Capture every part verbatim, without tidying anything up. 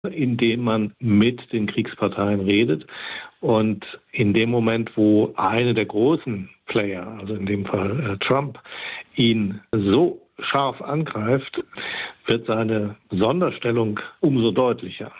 indem man mit den Kriegsparteien redet. Und in dem Moment, wo eine der großen Player, also in dem Fall äh, Trump, ihn so scharf angreift, wird seine Sonderstellung umso deutlicher.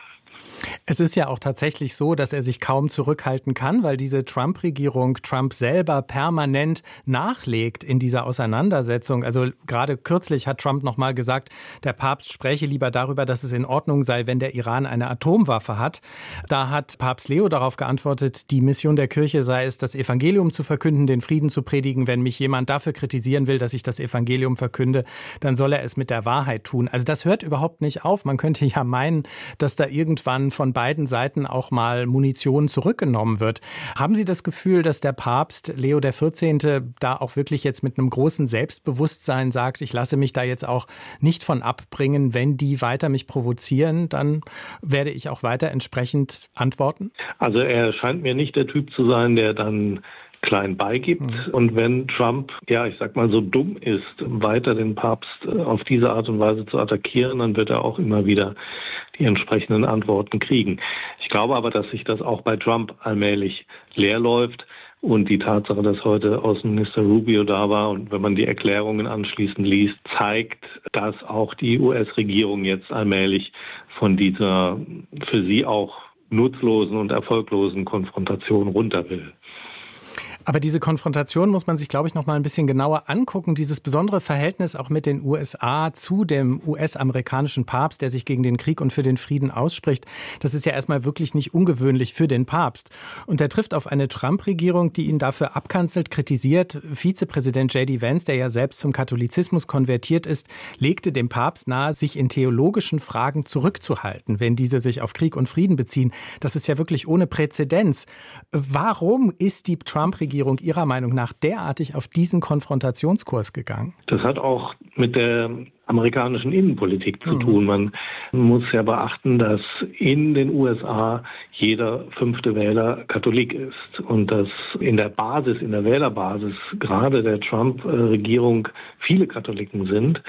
Es ist ja auch tatsächlich so, dass er sich kaum zurückhalten kann, weil diese Trump-Regierung Trump selber permanent nachlegt in dieser Auseinandersetzung. Also gerade kürzlich hat Trump noch mal gesagt, der Papst spräche lieber darüber, dass es in Ordnung sei, wenn der Iran eine Atomwaffe hat. Da hat Papst Leo darauf geantwortet, die Mission der Kirche sei es, das Evangelium zu verkünden, den Frieden zu predigen. Wenn mich jemand dafür kritisieren will, dass ich das Evangelium verkünde, dann soll er es mit der Wahrheit tun. Also das hört überhaupt nicht auf. Man könnte ja meinen, dass da irgendwann von beiden Seiten auch mal Munition zurückgenommen wird. Haben Sie das Gefühl, dass der Papst Leo der vierzehnte da auch wirklich jetzt mit einem großen Selbstbewusstsein sagt, ich lasse mich da jetzt auch nicht von abbringen, wenn die weiter mich provozieren, dann werde ich auch weiter entsprechend antworten? Also er scheint mir nicht der Typ zu sein, der dann klein beigibt. Mhm. Und wenn Trump, ja, ich sag mal, so dumm ist, weiter den Papst auf diese Art und Weise zu attackieren, dann wird er auch immer wieder die entsprechenden Antworten kriegen. Ich glaube aber, dass sich das auch bei Trump allmählich leer läuft. Und die Tatsache, dass heute Außenminister Rubio da war und wenn man die Erklärungen anschließend liest, zeigt, dass auch die U S-Regierung jetzt allmählich von dieser für sie auch nutzlosen und erfolglosen Konfrontation runter will. Aber diese Konfrontation muss man sich, glaube ich, noch mal ein bisschen genauer angucken. Dieses besondere Verhältnis auch mit den U S A zu dem U S-amerikanischen Papst, der sich gegen den Krieg und für den Frieden ausspricht, das ist ja erstmal wirklich nicht ungewöhnlich für den Papst. Und er trifft auf eine Trump-Regierung, die ihn dafür abkanzelt, kritisiert. Vizepräsident J D Vance, der ja selbst zum Katholizismus konvertiert ist, legte dem Papst nahe, sich in theologischen Fragen zurückzuhalten, wenn diese sich auf Krieg und Frieden beziehen. Das ist ja wirklich ohne Präzedenz. Warum ist die Trump-Regierung Ihrer Meinung nach derartig auf diesen Konfrontationskurs gegangen? Das hat auch mit der amerikanischen Innenpolitik zu tun. Man muss ja beachten, dass in den U S A jeder fünfte Wähler Katholik ist und dass in der Basis, in der Wählerbasis gerade der Trump-Regierung viele Katholiken sind.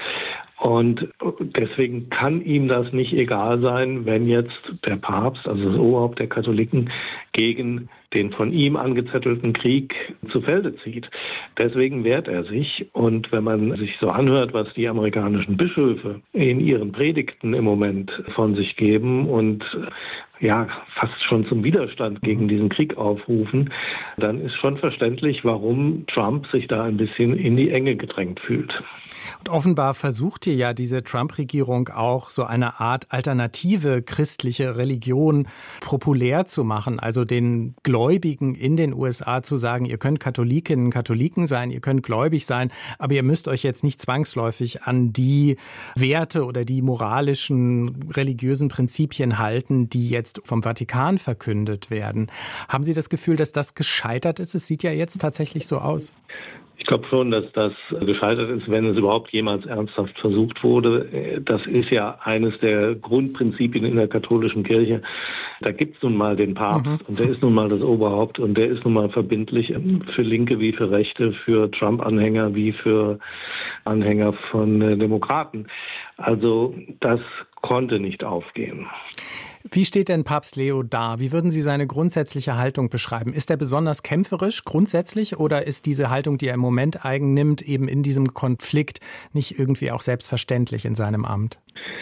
Und deswegen kann ihm das nicht egal sein, wenn jetzt der Papst, also das Oberhaupt der Katholiken, gegen den von ihm angezettelten Krieg zu Felde zieht. Deswegen wehrt er sich. Und wenn man sich so anhört, was die amerikanischen Bischöfe in ihren Predigten im Moment von sich geben und ja, fast schon zum Widerstand gegen diesen Krieg aufrufen, dann ist schon verständlich, warum Trump sich da ein bisschen in die Enge gedrängt fühlt. Und offenbar versucht hier ja diese Trump-Regierung auch so eine Art alternative christliche Religion populär zu machen, also den Gläubigen in den U S A zu sagen, ihr könnt Katholikinnen und Katholiken sein, ihr könnt gläubig sein, aber ihr müsst euch jetzt nicht zwangsläufig an die Werte oder die moralischen, religiösen Prinzipien halten, die jetzt vom Vatikan verkündet werden. Haben Sie das Gefühl, dass das gescheitert ist? Es sieht ja jetzt tatsächlich so aus. Ich glaube schon, dass das gescheitert ist, wenn es überhaupt jemals ernsthaft versucht wurde. Das ist ja eines der Grundprinzipien in der katholischen Kirche. Da gibt es nun mal den Papst mhm. und der ist nun mal das Oberhaupt und der ist nun mal verbindlich für Linke wie für Rechte, für Trump-Anhänger wie für Anhänger von Demokraten. Also das konnte nicht aufgehen. Wie steht denn Papst Leo da? Wie würden Sie seine grundsätzliche Haltung beschreiben? Ist er besonders kämpferisch grundsätzlich oder ist diese Haltung, die er im Moment eigennimmt, eben in diesem Konflikt nicht irgendwie auch selbstverständlich in seinem Amt?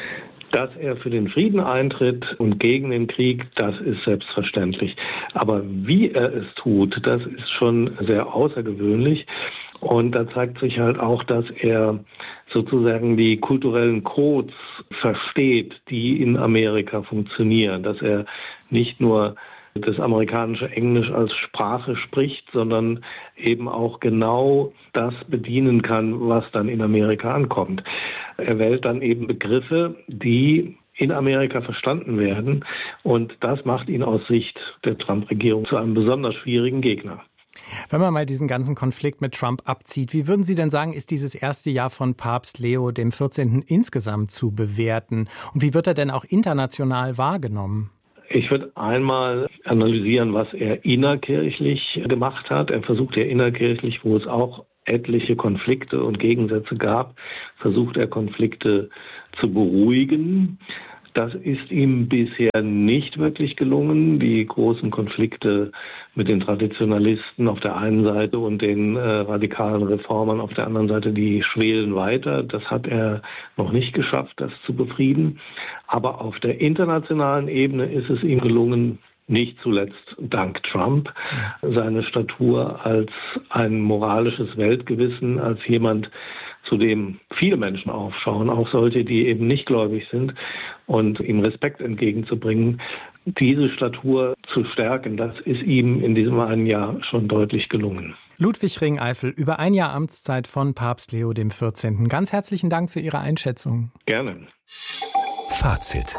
Dass er für den Frieden eintritt und gegen den Krieg, das ist selbstverständlich. Aber wie er es tut, das ist schon sehr außergewöhnlich. Und da zeigt sich halt auch, dass er sozusagen die kulturellen Codes versteht, die in Amerika funktionieren. Dass er nicht nur das amerikanische Englisch als Sprache spricht, sondern eben auch genau das bedienen kann, was dann in Amerika ankommt. Er wählt dann eben Begriffe, die in Amerika verstanden werden. Und das macht ihn aus Sicht der Trump-Regierung zu einem besonders schwierigen Gegner. Wenn man mal diesen ganzen Konflikt mit Trump abzieht, wie würden Sie denn sagen, ist dieses erste Jahr von Papst Leo dem vierzehnten insgesamt zu bewerten? Und wie wird er denn auch international wahrgenommen? Ich würde einmal analysieren, was er innerkirchlich gemacht hat. Er versucht ja innerkirchlich, wo es auch etliche Konflikte und Gegensätze gab, versucht er Konflikte zu beruhigen. Das ist ihm bisher nicht wirklich gelungen. Die großen Konflikte mit den Traditionalisten auf der einen Seite und den äh, radikalen Reformern auf der anderen Seite, die schwelen weiter. Das hat er noch nicht geschafft, das zu befrieden. Aber auf der internationalen Ebene ist es ihm gelungen, nicht zuletzt dank Trump, seine Statur als ein moralisches Weltgewissen, als jemand, zu dem viele Menschen aufschauen, auch solche, die eben nicht gläubig sind, und ihm Respekt entgegenzubringen. Diese Statur zu stärken, das ist ihm in diesem einen Jahr schon deutlich gelungen. Ludwig Ringeifel, über ein Jahr Amtszeit von Papst Leo der vierzehnten. Ganz herzlichen Dank für Ihre Einschätzung. Gerne. Fazit.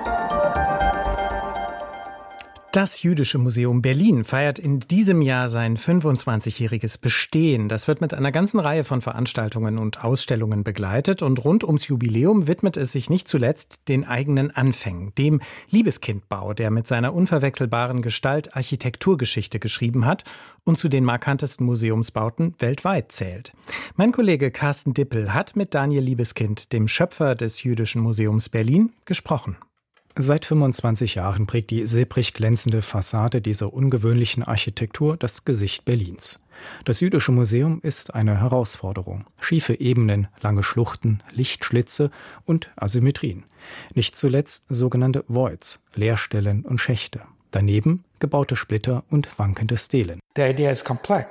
Das Jüdische Museum Berlin feiert in diesem Jahr sein fünfundzwanzigjähriges Bestehen. Das wird mit einer ganzen Reihe von Veranstaltungen und Ausstellungen begleitet. Und rund ums Jubiläum widmet es sich nicht zuletzt den eigenen Anfängen, dem Liebeskindbau, der mit seiner unverwechselbaren Gestalt Architekturgeschichte geschrieben hat und zu den markantesten Museumsbauten weltweit zählt. Mein Kollege Carsten Dippel hat mit Daniel Liebeskind, dem Schöpfer des Jüdischen Museums Berlin, gesprochen. Seit fünfundzwanzig Jahren prägt die silbrig glänzende Fassade dieser ungewöhnlichen Architektur das Gesicht Berlins. Das Jüdische Museum ist eine Herausforderung. Schiefe Ebenen, lange Schluchten, Lichtschlitze und Asymmetrien. Nicht zuletzt sogenannte Voids, Leerstellen und Schächte. Daneben gebaute Splitter und wankende Stelen. Die Idee ist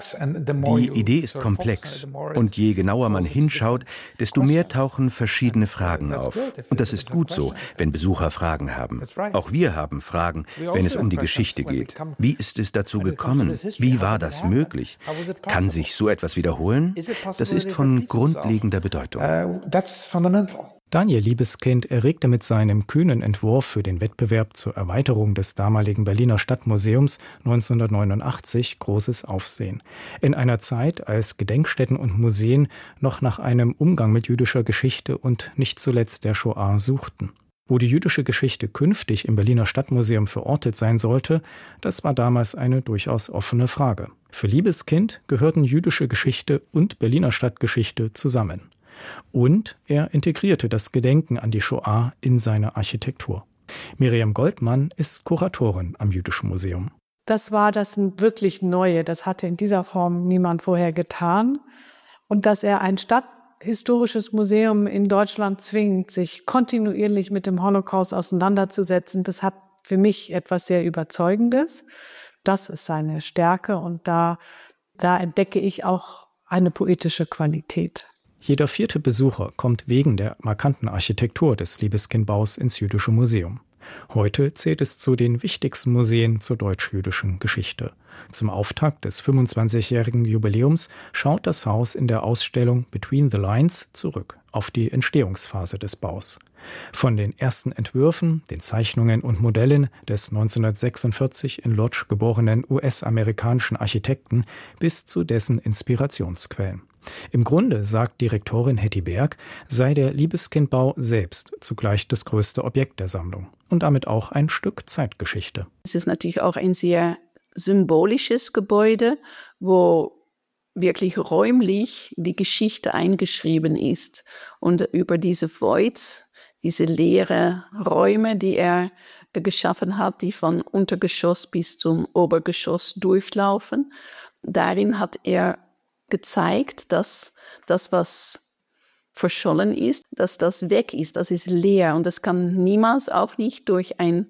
komplex und je genauer man hinschaut, desto mehr tauchen verschiedene Fragen auf. Und das ist gut so, wenn Besucher Fragen haben. Auch wir haben Fragen, wenn es um die Geschichte geht. Wie ist es dazu gekommen? Wie war das möglich? Kann sich so etwas wiederholen? Das ist von grundlegender Bedeutung. Daniel Liebeskind erregte mit seinem kühnen Entwurf für den Wettbewerb zur Erweiterung des damaligen Berliner Stadtmuseums neunzehnhundertneunundachtzig großes Aufsehen. In einer Zeit, als Gedenkstätten und Museen noch nach einem Umgang mit jüdischer Geschichte und nicht zuletzt der Shoah suchten. Wo die jüdische Geschichte künftig im Berliner Stadtmuseum verortet sein sollte, das war damals eine durchaus offene Frage. Für Liebeskind gehörten jüdische Geschichte und Berliner Stadtgeschichte zusammen. Und er integrierte das Gedenken an die Shoah in seine Architektur. Miriam Goldmann ist Kuratorin am Jüdischen Museum. Das war das wirklich Neue. Das hatte in dieser Form niemand vorher getan. Und dass er ein stadthistorisches Museum in Deutschland zwingt, sich kontinuierlich mit dem Holocaust auseinanderzusetzen, das hat für mich etwas sehr Überzeugendes. Das ist seine Stärke und da, da entdecke ich auch eine poetische Qualität. Jeder vierte Besucher kommt wegen der markanten Architektur des Liebeskindbaus ins Jüdische Museum. Heute zählt es zu den wichtigsten Museen zur deutsch-jüdischen Geschichte. Zum Auftakt des fünfundzwanzigjährigen Jubiläums schaut das Haus in der Ausstellung Between the Lines zurück auf die Entstehungsphase des Baus. Von den ersten Entwürfen, den Zeichnungen und Modellen des neunzehnhundertsechsundvierzig in Lodz geborenen U S-amerikanischen Architekten bis zu dessen Inspirationsquellen. Im Grunde, sagt Direktorin Hetty Berg, sei der Liebeskindbau selbst zugleich das größte Objekt der Sammlung und damit auch ein Stück Zeitgeschichte. Es ist natürlich auch ein sehr symbolisches Gebäude, wo wirklich räumlich die Geschichte eingeschrieben ist. Und über diese Voids, diese leeren Räume, die er geschaffen hat, die von Untergeschoss bis zum Obergeschoss durchlaufen, darin hat er gezeigt, dass das, was verschollen ist, dass das weg ist, das ist leer. Und das kann niemals, auch nicht durch ein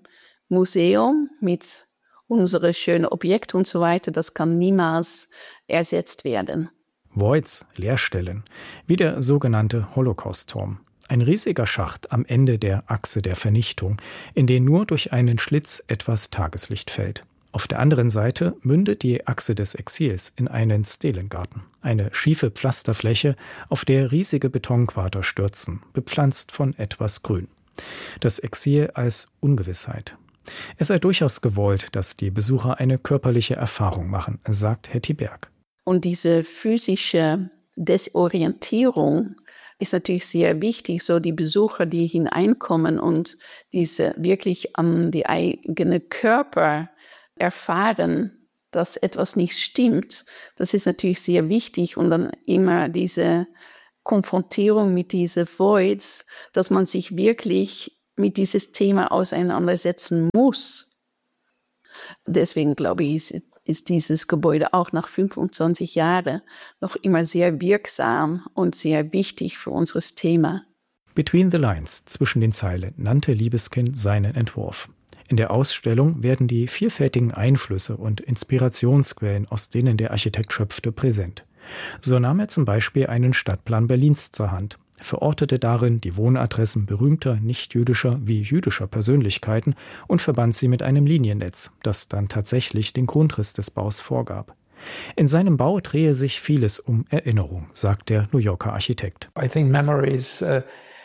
Museum mit unsere schönen Objekte und so weiter, das kann niemals ersetzt werden. Voids, Leerstellen, wie der sogenannte Holocaust-Turm. Ein riesiger Schacht am Ende der Achse der Vernichtung, in den nur durch einen Schlitz etwas Tageslicht fällt. Auf der anderen Seite mündet die Achse des Exils in einen Stelengarten, eine schiefe Pflasterfläche, auf der riesige Betonquader stürzen, bepflanzt von etwas Grün. Das Exil als Ungewissheit. Es sei durchaus gewollt, dass die Besucher eine körperliche Erfahrung machen, sagt Hetty Berg. Und diese physische Desorientierung ist natürlich sehr wichtig, so die Besucher, die hineinkommen und diese wirklich an die eigene Körper erfahren, dass etwas nicht stimmt, das ist natürlich sehr wichtig. Und dann immer diese Konfrontierung mit diesen Voids, dass man sich wirklich mit diesem Thema auseinandersetzen muss. Deswegen glaube ich, ist, ist dieses Gebäude auch nach fünfundzwanzig Jahren noch immer sehr wirksam und sehr wichtig für unser Thema. Between the Lines, zwischen den Zeilen, nannte Libeskind seinen Entwurf. In der Ausstellung werden die vielfältigen Einflüsse und Inspirationsquellen, aus denen der Architekt schöpfte, präsent. So nahm er zum Beispiel einen Stadtplan Berlins zur Hand, verortete darin die Wohnadressen berühmter nichtjüdischer wie jüdischer Persönlichkeiten und verband sie mit einem Liniennetz, das dann tatsächlich den Grundriss des Baus vorgab. In seinem Bau drehe sich vieles um Erinnerung, sagt der New Yorker Architekt. I think memory is, uh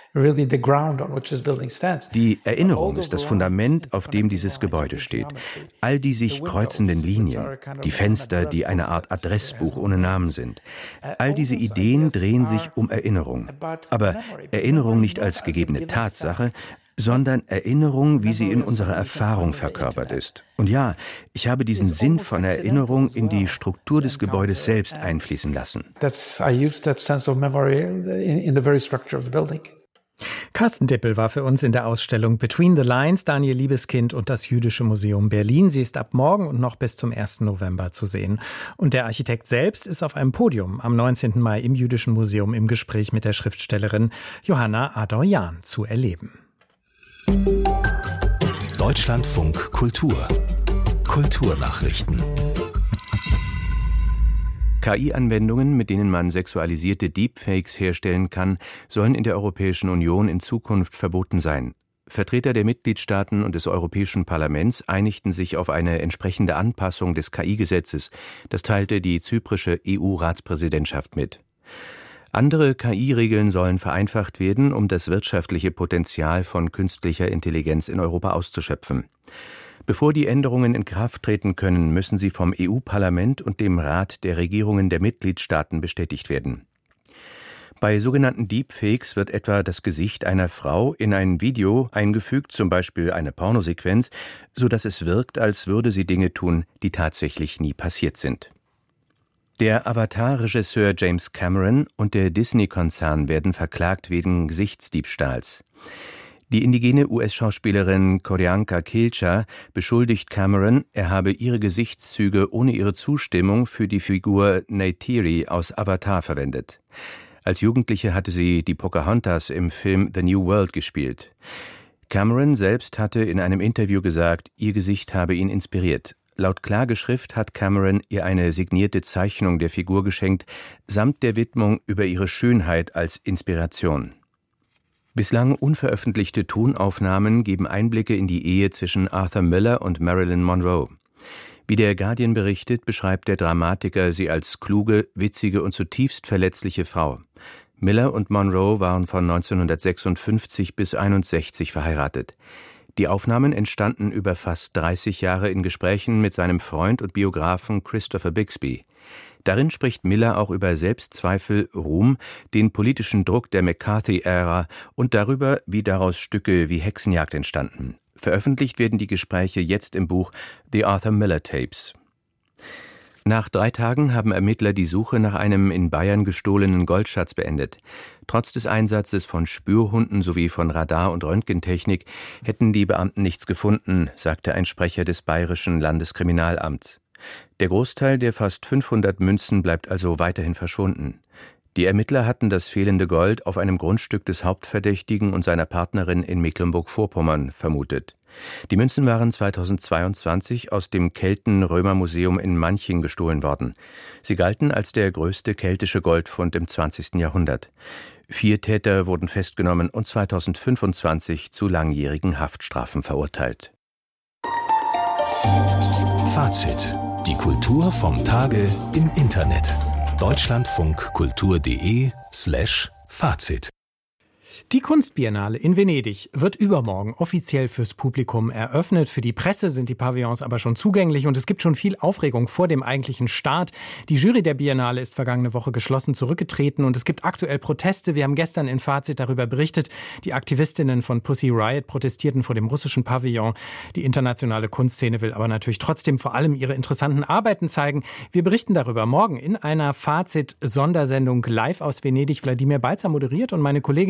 Die Erinnerung ist das Fundament, auf dem dieses Gebäude steht. All die sich kreuzenden Linien, die Fenster, die eine Art Adressbuch ohne Namen sind. All diese Ideen drehen sich um Erinnerung. Aber Erinnerung nicht als gegebene Tatsache, sondern Erinnerung, wie sie in unserer Erfahrung verkörpert ist. Und ja, ich habe diesen Sinn von Erinnerung in die Struktur des Gebäudes selbst einfließen lassen. Carsten Dippel war für uns in der Ausstellung Between the Lines, Daniel Libeskind und das Jüdische Museum Berlin. Sie ist ab morgen und noch bis zum ersten November zu sehen. Und der Architekt selbst ist auf einem Podium am neunzehnten Mai im Jüdischen Museum im Gespräch mit der Schriftstellerin Johanna Adorjan zu erleben. Deutschlandfunk Kultur. Kulturnachrichten. K I-Anwendungen, mit denen man sexualisierte Deepfakes herstellen kann, sollen in der Europäischen Union in Zukunft verboten sein. Vertreter der Mitgliedstaaten und des Europäischen Parlaments einigten sich auf eine entsprechende Anpassung des K I-Gesetzes. Das teilte die zyprische E U-Ratspräsidentschaft mit. Andere K I-Regeln sollen vereinfacht werden, um das wirtschaftliche Potenzial von künstlicher Intelligenz in Europa auszuschöpfen. Bevor die Änderungen in Kraft treten können, müssen sie vom E U-Parlament und dem Rat der Regierungen der Mitgliedstaaten bestätigt werden. Bei sogenannten Deepfakes wird etwa das Gesicht einer Frau in ein Video eingefügt, zum Beispiel eine Pornosequenz, sodass es wirkt, als würde sie Dinge tun, die tatsächlich nie passiert sind. Der Avatar-Regisseur James Cameron und der Disney-Konzern werden verklagt wegen Gesichtsdiebstahls. Die indigene U S-Schauspielerin Q'orianka Kilcher beschuldigt Cameron, er habe ihre Gesichtszüge ohne ihre Zustimmung für die Figur Neytiri aus Avatar verwendet. Als Jugendliche hatte sie die Pocahontas im Film The New World gespielt. Cameron selbst hatte in einem Interview gesagt, ihr Gesicht habe ihn inspiriert. Laut Klageschrift hat Cameron ihr eine signierte Zeichnung der Figur geschenkt, samt der Widmung über ihre Schönheit als Inspiration. Bislang unveröffentlichte Tonaufnahmen geben Einblicke in die Ehe zwischen Arthur Miller und Marilyn Monroe. Wie der Guardian berichtet, beschreibt der Dramatiker sie als kluge, witzige und zutiefst verletzliche Frau. Miller und Monroe waren von neunzehnhundertsechsundfünfzig bis einundsechzig verheiratet. Die Aufnahmen entstanden über fast dreißig Jahre in Gesprächen mit seinem Freund und Biografen Christopher Bixby. Darin spricht Miller auch über Selbstzweifel, Ruhm, den politischen Druck der McCarthy-Ära und darüber, wie daraus Stücke wie Hexenjagd entstanden. Veröffentlicht werden die Gespräche jetzt im Buch The Arthur Miller Tapes. Nach drei Tagen haben Ermittler die Suche nach einem in Bayern gestohlenen Goldschatz beendet. Trotz des Einsatzes von Spürhunden sowie von Radar- und Röntgentechnik hätten die Beamten nichts gefunden, sagte ein Sprecher des Bayerischen Landeskriminalamts. Der Großteil der fast fünfhundert Münzen bleibt also weiterhin verschwunden. Die Ermittler hatten das fehlende Gold auf einem Grundstück des Hauptverdächtigen und seiner Partnerin in Mecklenburg-Vorpommern vermutet. Die Münzen waren zweitausendzweiundzwanzig aus dem Kelten-Römer-Museum in Manching gestohlen worden. Sie galten als der größte keltische Goldfund im zwanzigsten Jahrhundert. Vier Täter wurden festgenommen und zweitausendfünfundzwanzig zu langjährigen Haftstrafen verurteilt. Fazit. Die Kultur vom Tage im Internet. deutschlandfunkkultur.de slash Fazit. Die Kunstbiennale in Venedig wird übermorgen offiziell fürs Publikum eröffnet. Für die Presse sind die Pavillons aber schon zugänglich und es gibt schon viel Aufregung vor dem eigentlichen Start. Die Jury der Biennale ist vergangene Woche geschlossen zurückgetreten und es gibt aktuell Proteste. Wir haben gestern in Fazit darüber berichtet. Die Aktivistinnen von Pussy Riot protestierten vor dem russischen Pavillon. Die internationale Kunstszene will aber natürlich trotzdem vor allem ihre interessanten Arbeiten zeigen. Wir berichten darüber morgen in einer Fazit-Sondersendung live aus Venedig. Wladimir Balzer moderiert und meine Kollegin Susanne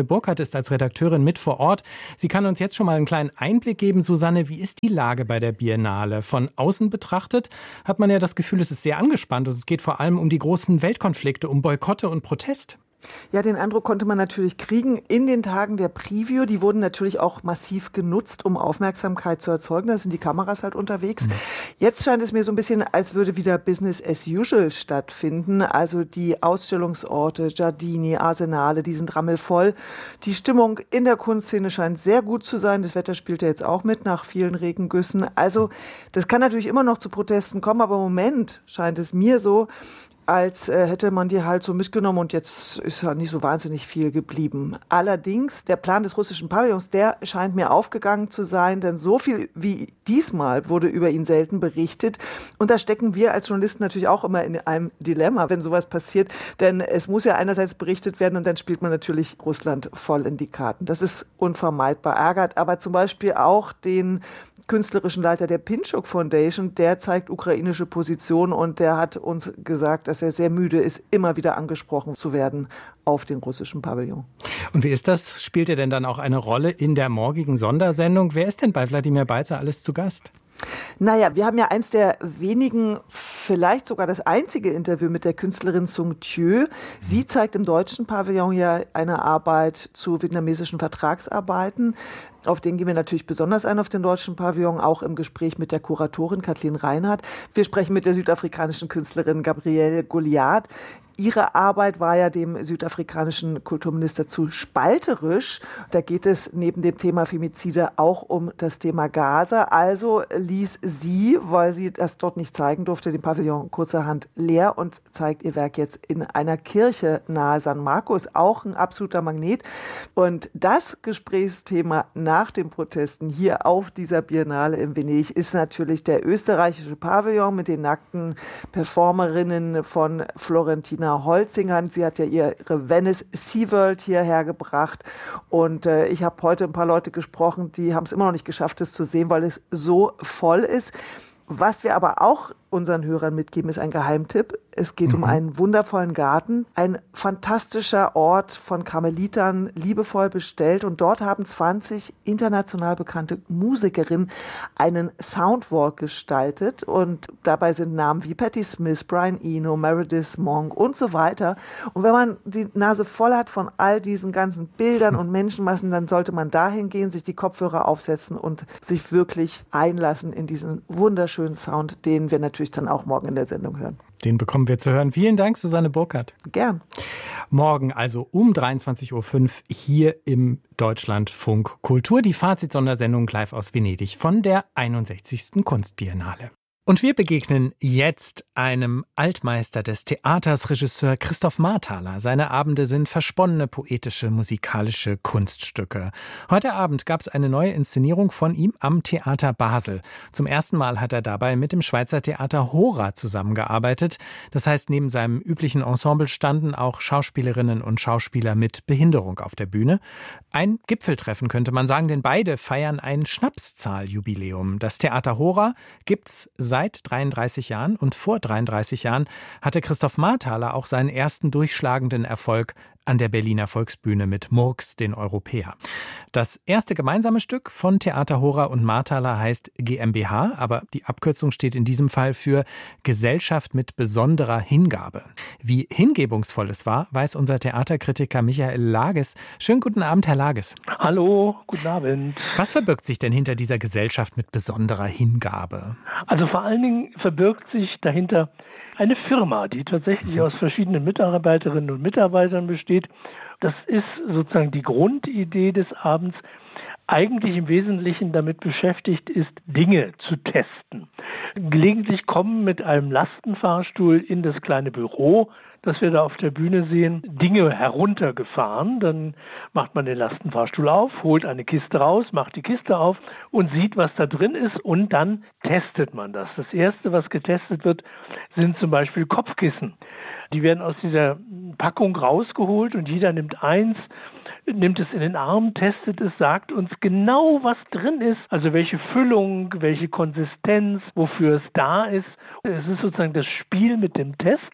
Burkhardt ist als Redakteurin mit vor Ort. Sie kann uns jetzt schon mal einen kleinen Einblick geben. Susanne, wie ist die Lage bei der Biennale? Von außen betrachtet hat man ja das Gefühl, es ist sehr angespannt und es geht vor allem um die großen Weltkonflikte, um Boykotte und Protest. Ja, den Eindruck konnte man natürlich kriegen in den Tagen der Preview. Die wurden natürlich auch massiv genutzt, um Aufmerksamkeit zu erzeugen. Da sind die Kameras halt unterwegs. Mhm. Jetzt scheint es mir so ein bisschen, als würde wieder Business as usual stattfinden. Also die Ausstellungsorte, Giardini, Arsenale, die sind rammelvoll. Die Stimmung in der Kunstszene scheint sehr gut zu sein. Das Wetter spielt ja jetzt auch mit nach vielen Regengüssen. Also das kann natürlich immer noch zu Protesten kommen, aber im Moment scheint es mir so, als äh, hätte man die halt so mitgenommen und jetzt ist ja nicht so wahnsinnig viel geblieben. Allerdings, der Plan des russischen Pavillons, der scheint mir aufgegangen zu sein, denn so viel wie diesmal wurde über ihn selten berichtet. Und da stecken wir als Journalisten natürlich auch immer in einem Dilemma, wenn sowas passiert, denn es muss ja einerseits berichtet werden und dann spielt man natürlich Russland voll in die Karten. Das ist unvermeidbar, ärgert aber zum Beispiel auch den künstlerischen Leiter der Pinchuk Foundation, der zeigt ukrainische Position und der hat uns gesagt, dass er sehr müde ist, immer wieder angesprochen zu werden auf den russischen Pavillon. Und wie ist das? Spielt er denn dann auch eine Rolle in der morgigen Sondersendung? Wer ist denn bei Wladimir Beizer alles zu Gast? Naja, wir haben ja eins der wenigen, vielleicht sogar das einzige Interview mit der Künstlerin Sung Thieu. Sie zeigt im deutschen Pavillon ja eine Arbeit zu vietnamesischen Vertragsarbeiten. Auf den gehen wir natürlich besonders ein, auf den deutschen Pavillon, auch im Gespräch mit der Kuratorin Kathleen Reinhardt. Wir sprechen mit der südafrikanischen Künstlerin Gabrielle Goliath. Ihre Arbeit war ja dem südafrikanischen Kulturminister zu spalterisch. Da geht es neben dem Thema Femizide auch um das Thema Gaza. Also ließ sie, weil sie das dort nicht zeigen durfte, den Pavillon kurzerhand leer und zeigt ihr Werk jetzt in einer Kirche nahe San Marcos. Auch ein absoluter Magnet. Und das Gesprächsthema nach den Protesten hier auf dieser Biennale in Venedig ist natürlich der österreichische Pavillon mit den nackten Performerinnen von Florentina Holzinger. Sie hat ja ihre Venice Sea World hierher gebracht und äh, ich habe heute ein paar Leute gesprochen, die haben es immer noch nicht geschafft, es zu sehen, weil es so voll ist. Was wir aber auch unseren Hörern mitgeben, ist ein Geheimtipp. Es geht mhm. um einen wundervollen Garten, ein fantastischer Ort von Karmelitern, liebevoll bestellt. Und dort haben zwanzig international bekannte Musikerinnen einen Soundwalk gestaltet. Und dabei sind Namen wie Patti Smith, Brian Eno, Meredith Monk und so weiter. Und wenn man die Nase voll hat von all diesen ganzen Bildern und Menschenmassen, dann sollte man dahin gehen, sich die Kopfhörer aufsetzen und sich wirklich einlassen in diesen wunderschönen Sound, den wir natürlich dann auch morgen in der Sendung hören. Den bekommen wir zu hören. Vielen Dank, Susanne Burkhardt. Gern. Morgen also um dreiundzwanzig Uhr fünf hier im Deutschlandfunk Kultur. Die Fazitsondersendung live aus Venedig von der einundsechzigsten Kunstbiennale. Und wir begegnen jetzt einem Altmeister des Theaters, Regisseur Christoph Marthaler. Seine Abende sind versponnene, poetische, musikalische Kunststücke. Heute Abend gab es eine neue Inszenierung von ihm am Theater Basel. Zum ersten Mal hat er dabei mit dem Schweizer Theater Hora zusammengearbeitet. Das heißt, neben seinem üblichen Ensemble standen auch Schauspielerinnen und Schauspieler mit Behinderung auf der Bühne. Ein Gipfeltreffen könnte man sagen, denn beide feiern ein Schnapszahljubiläum. Das Theater Hora gibt's seit Seit dreiunddreißig Jahren und vor dreiunddreißig Jahren hatte Christoph Marthaler auch seinen ersten durchschlagenden Erfolg an der Berliner Volksbühne mit Murks, den Europäer. Das erste gemeinsame Stück von Theater Hora und Marthaler heißt GmbH, aber die Abkürzung steht in diesem Fall für Gesellschaft mit besonderer Hingabe. Wie hingebungsvoll es war, weiß unser Theaterkritiker Michael Lages. Schönen guten Abend, Herr Lages. Hallo, guten Abend. Was verbirgt sich denn hinter dieser Gesellschaft mit besonderer Hingabe? Also vor allen Dingen verbirgt sich dahinter eine Firma, die tatsächlich aus verschiedenen Mitarbeiterinnen und Mitarbeitern besteht. Das ist sozusagen die Grundidee des Abends, eigentlich im Wesentlichen damit beschäftigt ist, Dinge zu testen. Gelegentlich kommen mit einem Lastenfahrstuhl in das kleine Büro, das wir da auf der Bühne sehen, Dinge heruntergefahren. Dann macht man den Lastenfahrstuhl auf, holt eine Kiste raus, macht die Kiste auf und sieht, was da drin ist und dann testet man das. Das Erste, was getestet wird, sind zum Beispiel Kopfkissen. Die werden aus dieser Packung rausgeholt und jeder nimmt eins, nimmt es in den Arm, testet es, sagt uns genau, was drin ist, also welche Füllung, welche Konsistenz, wofür es da ist. Es ist sozusagen das Spiel mit dem Test.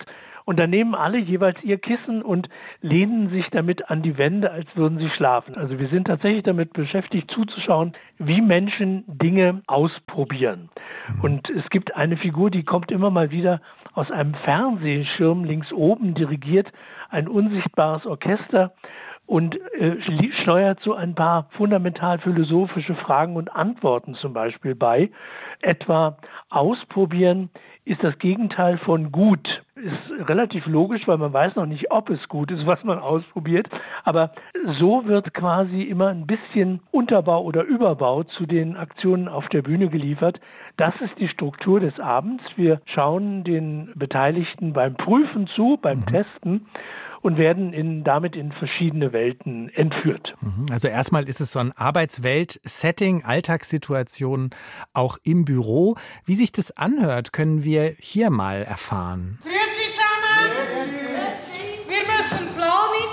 Und dann nehmen alle jeweils ihr Kissen und lehnen sich damit an die Wände, als würden sie schlafen. Also wir sind tatsächlich damit beschäftigt, zuzuschauen, wie Menschen Dinge ausprobieren. Und es gibt eine Figur, die kommt immer mal wieder aus einem Fernsehschirm links oben, dirigiert ein unsichtbares Orchester und äh, steuert so ein paar fundamental philosophische Fragen und Antworten zum Beispiel bei. Etwa ausprobieren ist das Gegenteil von gut. Ist relativ logisch, weil man weiß noch nicht, ob es gut ist, was man ausprobiert. Aber so wird quasi immer ein bisschen Unterbau oder Überbau zu den Aktionen auf der Bühne geliefert. Das ist die Struktur des Abends. Wir schauen den Beteiligten beim Prüfen zu, beim mhm. Testen und werden in, damit in verschiedene Welten entführt. Also erstmal ist es so ein Arbeitswelt-Setting, Alltagssituationen auch im Büro. Wie sich das anhört, können wir hier mal erfahren. Grüezi zusammen! Wir müssen Planung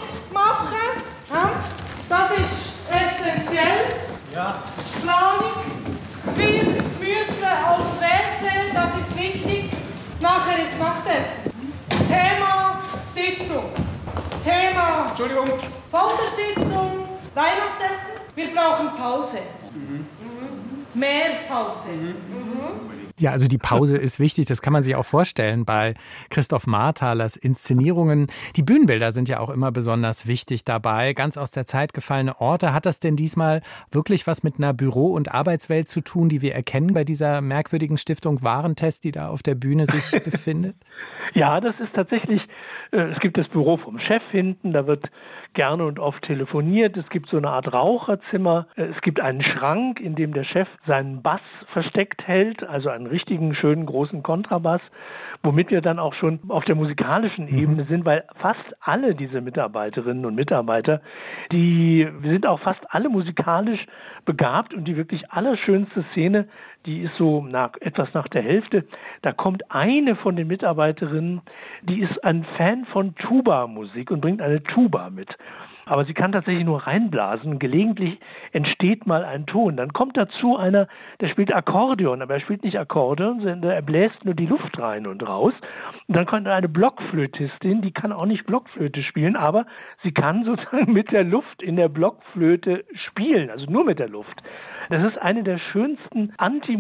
machen. Das ist essentiell. Ja. Planung. Wir müssen aufs W C, das ist wichtig. Nachher ist Nachtessen. Thema Sitzung. Thema Entschuldigung. Sondersitzung, Weihnachtsessen. Wir brauchen Pause. Mhm. Mhm. Mehr Pause. Mhm. Mhm. Ja, also die Pause ist wichtig, das kann man sich auch vorstellen bei Christoph Marthalers Inszenierungen. Die Bühnenbilder sind ja auch immer besonders wichtig dabei, ganz aus der Zeit gefallene Orte. Hat das denn diesmal wirklich was mit einer Büro- und Arbeitswelt zu tun, die wir erkennen bei dieser merkwürdigen Stiftung Warentest, die da auf der Bühne sich befindet? Ja, das ist tatsächlich, äh, es gibt das Büro vom Chef hinten, da wird gerne und oft telefoniert. Es gibt so eine Art Raucherzimmer. Äh, es gibt einen Schrank, in dem der Chef seinen Bass versteckt hält, also einen richtigen, schönen, großen Kontrabass, womit wir dann auch schon auf der musikalischen Ebene sind, weil fast alle diese Mitarbeiterinnen und Mitarbeiter, die, wir sind auch fast alle musikalisch begabt und die wirklich allerschönste Szene, die ist so nach, etwas nach der Hälfte. Da kommt eine von den Mitarbeiterinnen, die ist ein Fan von Tuba-Musik und bringt eine Tuba mit. Aber sie kann tatsächlich nur reinblasen. Gelegentlich entsteht mal ein Ton. Dann kommt dazu einer, der spielt Akkordeon, aber er spielt nicht Akkordeon, sondern er bläst nur die Luft rein und raus. Und dann kommt eine Blockflötistin, die kann auch nicht Blockflöte spielen, aber sie kann sozusagen mit der Luft in der Blockflöte spielen, also nur mit der Luft. Das ist eine der schönsten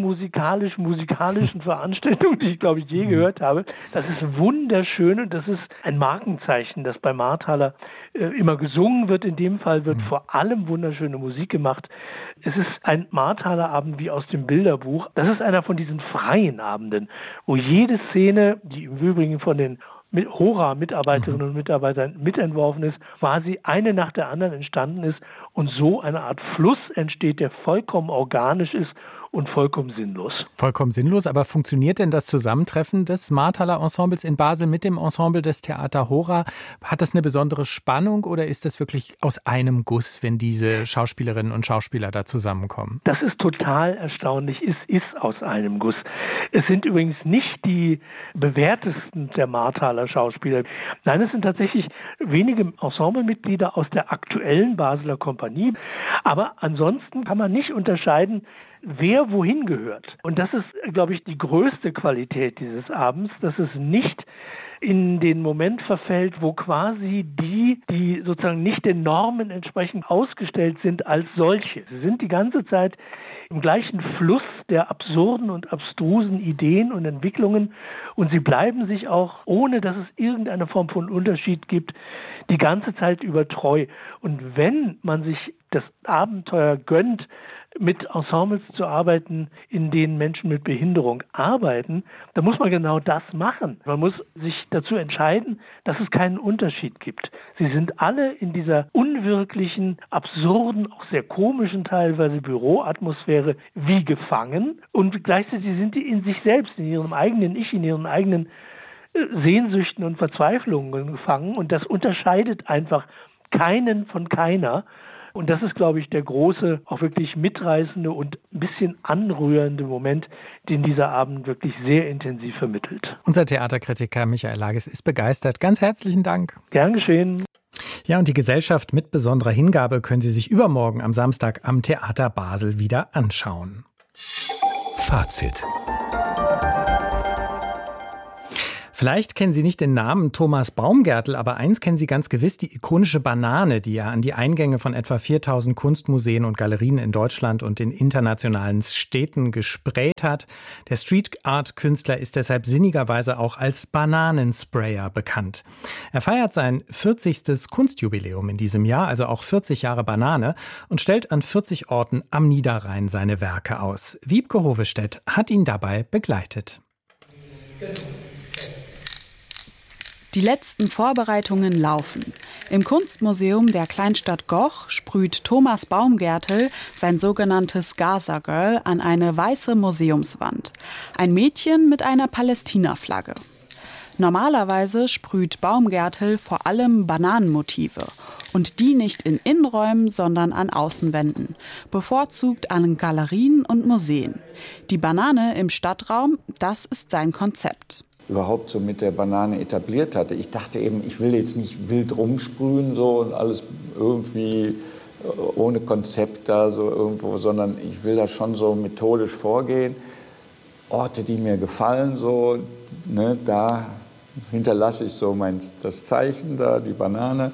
antimusikalisch-musikalischen Veranstaltungen, die ich, glaube ich, je gehört habe. Das ist wunderschön und das ist ein Markenzeichen, das bei Marthaler äh, immer gesungen wird. In dem Fall wird vor allem wunderschöne Musik gemacht. Es ist ein Marthaler Abend wie aus dem Bilderbuch. Das ist einer von diesen freien Abenden, wo jede Szene, die im Übrigen von den mit Hora-Mitarbeiterinnen und Mitarbeitern mitentworfen ist, quasi eine nach der anderen entstanden ist und so eine Art Fluss entsteht, der vollkommen organisch ist und vollkommen sinnlos. Vollkommen sinnlos, aber funktioniert denn das Zusammentreffen des Marthaler Ensembles in Basel mit dem Ensemble des Theater Hora? Hat das eine besondere Spannung oder ist das wirklich aus einem Guss, wenn diese Schauspielerinnen und Schauspieler da zusammenkommen? Das ist total erstaunlich. Es ist aus einem Guss. Es sind übrigens nicht die bewährtesten der Marthaler Schauspieler. Nein, es sind tatsächlich wenige Ensemblemitglieder aus der aktuellen Basler Kompanie. Aber ansonsten kann man nicht unterscheiden, wer wohin gehört. Und das ist, glaube ich, die größte Qualität dieses Abends, dass es nicht in den Moment verfällt, wo quasi die, die sozusagen nicht den Normen entsprechend ausgestellt sind, als solche. Sie sind die ganze Zeit im gleichen Fluss der absurden und abstrusen Ideen und Entwicklungen und sie bleiben sich auch, ohne dass es irgendeine Form von Unterschied gibt, die ganze Zeit über treu. Und wenn man sich das Abenteuer gönnt, mit Ensembles zu arbeiten, in denen Menschen mit Behinderung arbeiten, dann muss man genau das machen. Man muss sich dazu entscheiden, dass es keinen Unterschied gibt. Sie sind alle in dieser unwirklichen, absurden, auch sehr komischen teilweise Büroatmosphäre wie gefangen und gleichzeitig sind die in sich selbst, in ihrem eigenen Ich, in ihren eigenen Sehnsüchten und Verzweiflungen gefangen und das unterscheidet einfach keinen von keiner. Und das ist, glaube ich, der große, auch wirklich mitreißende und ein bisschen anrührende Moment, den dieser Abend wirklich sehr intensiv vermittelt. Unser Theaterkritiker Michael Lages ist begeistert. Ganz herzlichen Dank. Gern geschehen. Ja, und die Gesellschaft mit besonderer Hingabe können Sie sich übermorgen am Samstag am Theater Basel wieder anschauen. Fazit. Vielleicht kennen Sie nicht den Namen Thomas Baumgärtel, aber eins kennen Sie ganz gewiss, die ikonische Banane, die er an die Eingänge von etwa viertausend Kunstmuseen und Galerien in Deutschland und in internationalen Städten gesprayt hat. Der Street-Art-Künstler ist deshalb sinnigerweise auch als Bananensprayer bekannt. Er feiert sein vierzigstes Kunstjubiläum in diesem Jahr, also auch vierzig Jahre Banane, und stellt an vierzig Orten am Niederrhein seine Werke aus. Wiebke Hovestedt hat ihn dabei begleitet. Die letzten Vorbereitungen laufen. Im Kunstmuseum der Kleinstadt Goch sprüht Thomas Baumgärtel sein sogenanntes Gaza Girl an eine weiße Museumswand. Ein Mädchen mit einer Palästina-Flagge. Normalerweise sprüht Baumgärtel vor allem Bananenmotive. Und die nicht in Innenräumen, sondern an Außenwänden. Bevorzugt an Galerien und Museen. Die Banane im Stadtraum, das ist sein Konzept. Überhaupt so mit der Banane etabliert hatte. Ich dachte eben, ich will jetzt nicht wild rumsprühen so und alles irgendwie ohne Konzept da so irgendwo, sondern ich will da schon so methodisch vorgehen. Orte, die mir gefallen, so, ne, da hinterlasse ich so mein, das Zeichen da, die Banane.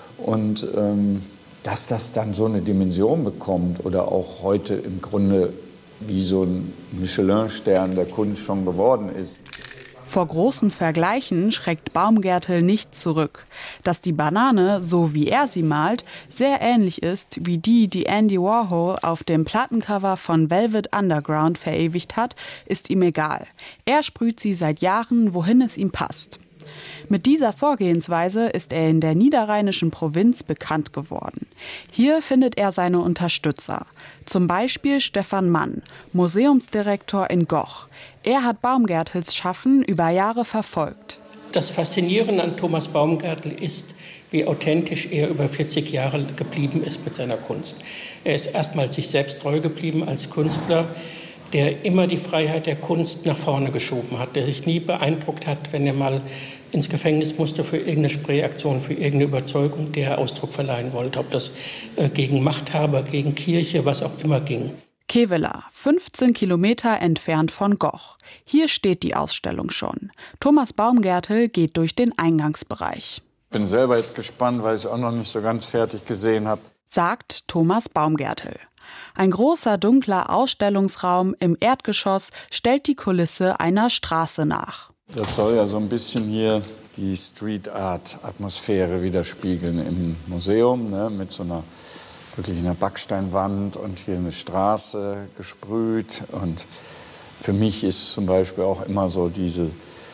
Und ähm, dass das dann so eine Dimension bekommt oder auch heute im Grunde wie so ein Michelin-Stern der Kunst schon geworden ist. Vor großen Vergleichen schreckt Baumgärtel nicht zurück. Dass die Banane, so wie er sie malt, sehr ähnlich ist wie die, die Andy Warhol auf dem Plattencover von Velvet Underground verewigt hat, ist ihm egal. Er sprüht sie seit Jahren, wohin es ihm passt. Mit dieser Vorgehensweise ist er in der niederrheinischen Provinz bekannt geworden. Hier findet er seine Unterstützer. Zum Beispiel Stefan Mann, Museumsdirektor in Goch. Er hat Baumgärtels Schaffen über Jahre verfolgt. Das Faszinierende an Thomas Baumgärtel ist, wie authentisch er über vierzig Jahre geblieben ist mit seiner Kunst. Er ist erstmal sich selbst treu geblieben als Künstler, der immer die Freiheit der Kunst nach vorne geschoben hat, der sich nie beeindruckt hat, wenn er mal ins Gefängnis musste für irgendeine Sprayaktion, für irgendeine Überzeugung, der er Ausdruck verleihen wollte, ob das äh, gegen Machthaber, gegen Kirche, was auch immer ging. Kevela, fünfzehn Kilometer entfernt von Goch. Hier steht die Ausstellung schon. Thomas Baumgärtel geht durch den Eingangsbereich. Ich bin selber jetzt gespannt, weil ich es auch noch nicht so ganz fertig gesehen habe. Sagt Thomas Baumgärtel. Ein großer, dunkler Ausstellungsraum im Erdgeschoss stellt die Kulisse einer Straße nach. Das soll ja so ein bisschen hier die Street-Art-Atmosphäre widerspiegeln im Museum, ne, mit so einer wirklich einer Backsteinwand und hier eine Straße gesprüht. Und für mich ist zum Beispiel auch immer so diese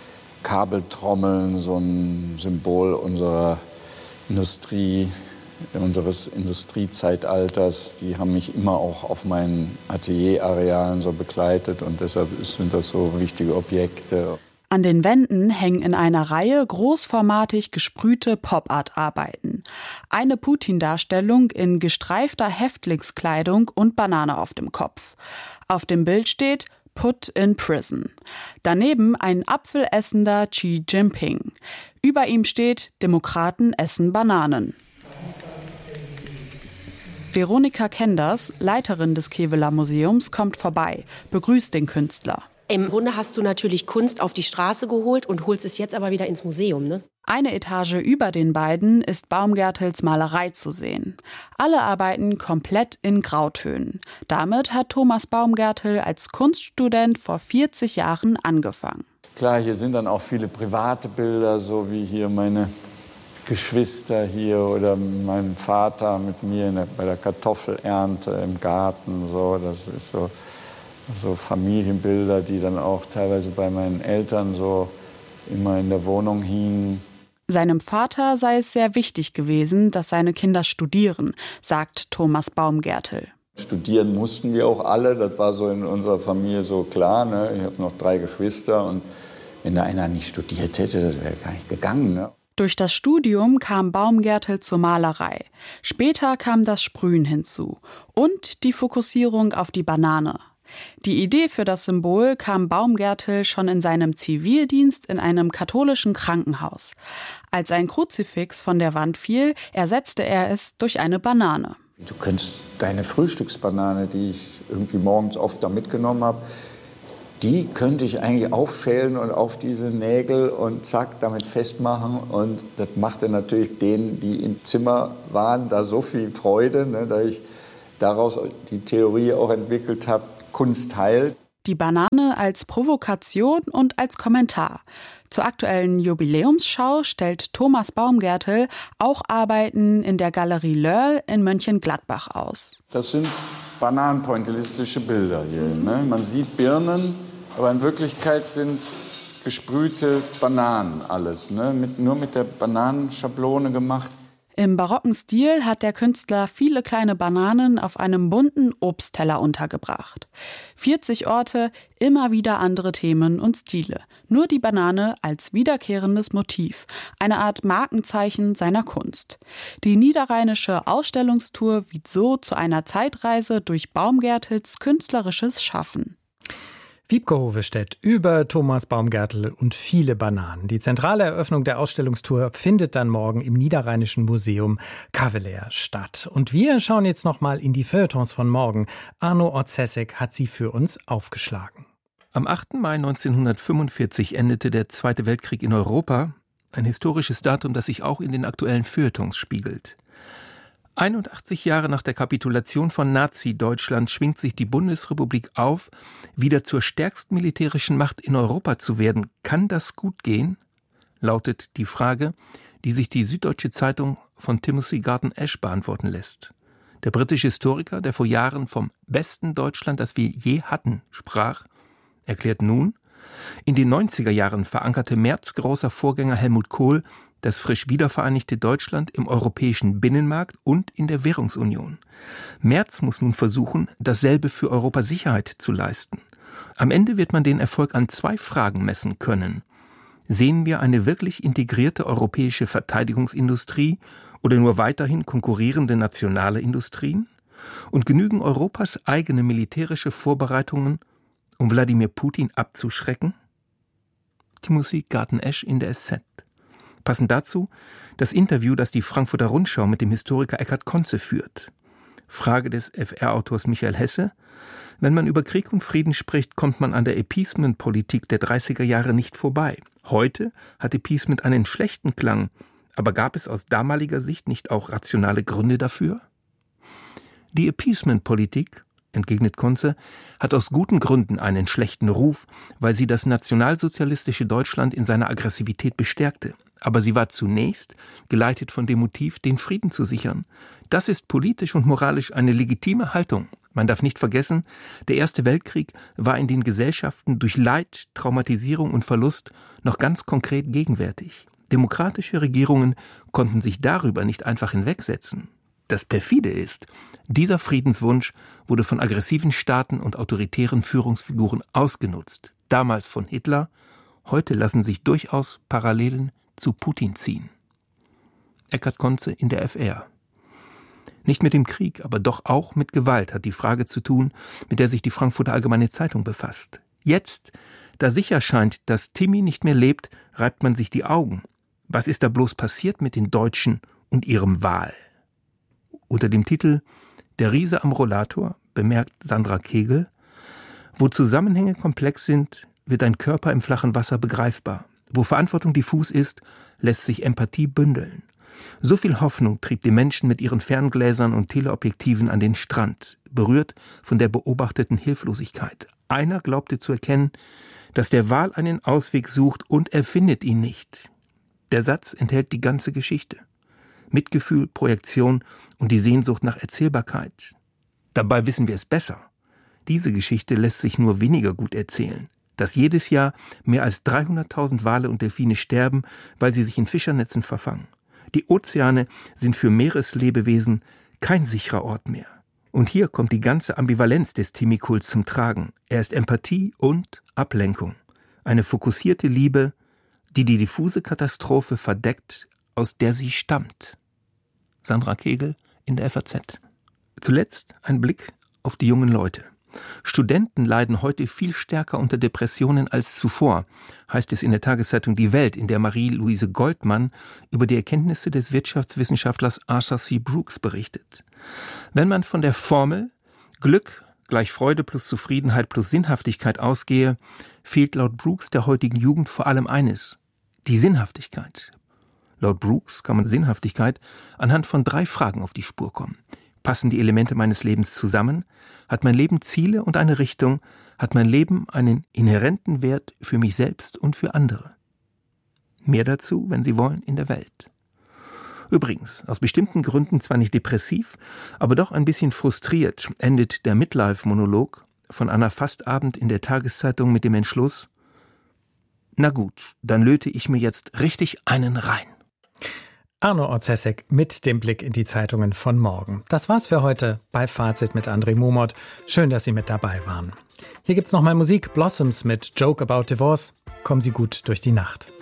Kabeltrommeln so ein Symbol unserer Industrie, unseres Industriezeitalters. Die haben mich immer auch auf meinen Atelierarealen so begleitet und deshalb sind das so wichtige Objekte. An den Wänden hängen in einer Reihe großformatig gesprühte Pop-Art-Arbeiten. Eine Putin-Darstellung in gestreifter Häftlingskleidung und Banane auf dem Kopf. Auf dem Bild steht Put in Prison. Daneben ein apfelessender Xi Jinping. Über ihm steht Demokraten essen Bananen. Veronika Kenders, Leiterin des Kevela Museums, kommt vorbei, begrüßt den Künstler. Im Grunde hast du natürlich Kunst auf die Straße geholt und holst es jetzt aber wieder ins Museum, ne? Eine Etage über den beiden ist Baumgärtels Malerei zu sehen. Alle arbeiten komplett in Grautönen. Damit hat Thomas Baumgärtel als Kunststudent vor vierzig Jahren angefangen. Klar, hier sind dann auch viele private Bilder, so wie hier meine Geschwister hier oder mein Vater mit mir in der, bei der Kartoffelernte im Garten. So, das ist so. So Familienbilder, die dann auch teilweise bei meinen Eltern so immer in der Wohnung hingen. Seinem Vater sei es sehr wichtig gewesen, dass seine Kinder studieren, sagt Thomas Baumgärtel. Studieren mussten wir auch alle, das war so in unserer Familie so klar. Ne? Ich habe noch drei Geschwister und wenn da einer nicht studiert hätte, das wäre gar nicht gegangen. Ne? Durch das Studium kam Baumgärtel zur Malerei. Später kam das Sprühen hinzu und die Fokussierung auf die Banane. Die Idee für das Symbol kam Baumgärtel schon in seinem Zivildienst in einem katholischen Krankenhaus. Als ein Kruzifix von der Wand fiel, ersetzte er es durch eine Banane. Du könntest deine Frühstücksbanane, die ich irgendwie morgens oft da mitgenommen habe, die könnte ich eigentlich aufschälen und auf diese Nägel und zack, damit festmachen. Und das machte natürlich denen, die im Zimmer waren, da so viel Freude, ne, dass ich daraus die Theorie auch entwickelt habe, Kunst heilt. Die Banane als Provokation und als Kommentar. Zur aktuellen Jubiläumsschau stellt Thomas Baumgärtel auch Arbeiten in der Galerie Löhr in Mönchengladbach aus. Das sind bananenpointillistische Bilder hier. Ne? Man sieht Birnen, aber in Wirklichkeit sind es gesprühte Bananen alles. Ne? Mit, nur mit der Bananenschablone gemacht. Im barocken Stil hat der Künstler viele kleine Bananen auf einem bunten Obstteller untergebracht. vierzig Orte, immer wieder andere Themen und Stile. Nur die Banane als wiederkehrendes Motiv, eine Art Markenzeichen seiner Kunst. Die niederrheinische Ausstellungstour wird so zu einer Zeitreise durch Baumgärtels künstlerisches Schaffen. Wiebke Hovestedt über Thomas Baumgärtel und viele Bananen. Die zentrale Eröffnung der Ausstellungstour findet dann morgen im Niederrheinischen Museum Kavelaer statt. Und wir schauen jetzt noch mal in die Feuilletons von morgen. Arno Orzesek hat sie für uns aufgeschlagen. Am achten Mai neunzehnhundertfünfundvierzig endete der Zweite Weltkrieg in Europa. Ein historisches Datum, das sich auch in den aktuellen Feuilletons spiegelt. einundachtzig Jahre nach der Kapitulation von Nazi-Deutschland schwingt sich die Bundesrepublik auf, wieder zur stärksten militärischen Macht in Europa zu werden. Kann das gut gehen? Lautet die Frage, die sich die Süddeutsche Zeitung von Timothy Garton Ash beantworten lässt. Der britische Historiker, der vor Jahren vom besten Deutschland, das wir je hatten, sprach, erklärt nun, in den neunziger Jahren verankerte Merz großer Vorgänger Helmut Kohl das frisch wiedervereinigte Deutschland im europäischen Binnenmarkt und in der Währungsunion. Merz muss nun versuchen, dasselbe für Europas Sicherheit zu leisten. Am Ende wird man den Erfolg an zwei Fragen messen können. Sehen wir eine wirklich integrierte europäische Verteidigungsindustrie oder nur weiterhin konkurrierende nationale Industrien? Und genügen Europas eigene militärische Vorbereitungen, um Wladimir Putin abzuschrecken? Timothy Garton Ash in der S Z. Passend dazu das Interview, das die Frankfurter Rundschau mit dem Historiker Eckhard Konze führt. Frage des F R-Autors Michael Hesse: Wenn man über Krieg und Frieden spricht, kommt man an der Appeasement-Politik der dreißiger Jahre nicht vorbei. Heute hat Appeasement einen schlechten Klang, aber gab es aus damaliger Sicht nicht auch rationale Gründe dafür? Die Appeasement-Politik, entgegnet Konze, hat aus guten Gründen einen schlechten Ruf, weil sie das nationalsozialistische Deutschland in seiner Aggressivität bestärkte. Aber sie war zunächst geleitet von dem Motiv, den Frieden zu sichern. Das ist politisch und moralisch eine legitime Haltung. Man darf nicht vergessen, der Erste Weltkrieg war in den Gesellschaften durch Leid, Traumatisierung und Verlust noch ganz konkret gegenwärtig. Demokratische Regierungen konnten sich darüber nicht einfach hinwegsetzen. Das perfide ist, dieser Friedenswunsch wurde von aggressiven Staaten und autoritären Führungsfiguren ausgenutzt. Damals von Hitler, heute lassen sich durchaus Parallelen zu Putin ziehen. Eckhard Konze in der F R. Nicht mit dem Krieg, aber doch auch mit Gewalt hat die Frage zu tun, mit der sich die Frankfurter Allgemeine Zeitung befasst. Jetzt, da sicher scheint, dass Timmy nicht mehr lebt, reibt man sich die Augen. Was ist da bloß passiert mit den Deutschen und ihrem Wal? Unter dem Titel »Der Riese am Rollator« bemerkt Sandra Kegel, wo Zusammenhänge komplex sind, wird ein Körper im flachen Wasser begreifbar. Wo Verantwortung diffus ist, lässt sich Empathie bündeln. So viel Hoffnung trieb die Menschen mit ihren Ferngläsern und Teleobjektiven an den Strand, berührt von der beobachteten Hilflosigkeit. Einer glaubte zu erkennen, dass der Wal einen Ausweg sucht und er findet ihn nicht. Der Satz enthält die ganze Geschichte. Mitgefühl, Projektion und die Sehnsucht nach Erzählbarkeit. Dabei wissen wir es besser. Diese Geschichte lässt sich nur weniger gut erzählen. Dass jedes Jahr mehr als dreihunderttausend Wale und Delfine sterben, weil sie sich in Fischernetzen verfangen. Die Ozeane sind für Meereslebewesen kein sicherer Ort mehr. Und hier kommt die ganze Ambivalenz des Timmy-Kults zum Tragen. Er ist Empathie und Ablenkung. Eine fokussierte Liebe, die die diffuse Katastrophe verdeckt, aus der sie stammt. Sandra Kegel in der F A Z. Zuletzt ein Blick auf die jungen Leute. Studenten leiden heute viel stärker unter Depressionen als zuvor, heißt es in der Tageszeitung Die Welt, in der Marie-Louise Goldmann über die Erkenntnisse des Wirtschaftswissenschaftlers Arthur C. Brooks berichtet. Wenn man von der Formel Glück gleich Freude plus Zufriedenheit plus Sinnhaftigkeit ausgehe, fehlt laut Brooks der heutigen Jugend vor allem eines: die Sinnhaftigkeit. Laut Brooks kann man Sinnhaftigkeit anhand von drei Fragen auf die Spur kommen. Passen die Elemente meines Lebens zusammen? Hat mein Leben Ziele und eine Richtung? Hat mein Leben einen inhärenten Wert für mich selbst und für andere? Mehr dazu, wenn Sie wollen, in der Welt. Übrigens, aus bestimmten Gründen zwar nicht depressiv, aber doch ein bisschen frustriert endet der Midlife-Monolog von Anna Fastabend in der Tageszeitung mit dem Entschluss: Na gut, dann löte ich mir jetzt richtig einen rein. Arno Orzesek mit dem Blick in die Zeitungen von morgen. Das war's für heute bei Fazit mit André Momot. Schön, dass Sie mit dabei waren. Hier gibt's noch mal Musik. Blossoms mit Joke About Divorce. Kommen Sie gut durch die Nacht.